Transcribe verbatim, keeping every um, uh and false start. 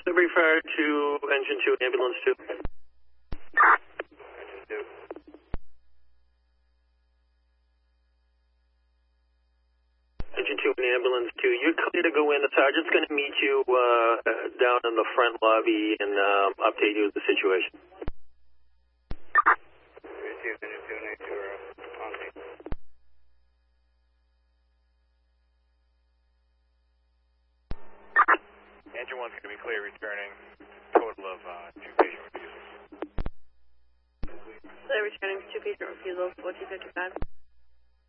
Liberty Fire to Engine two, Ambulance two. Engine two and Ambulance two, you're clear to go in. The sergeant's going to meet you uh, down in the front lobby and um, update you with the situation. Engine one's going to be clear returning. Total of uh, two patient refusals. Clear returning, two patient refusals, fourteen fifty-five.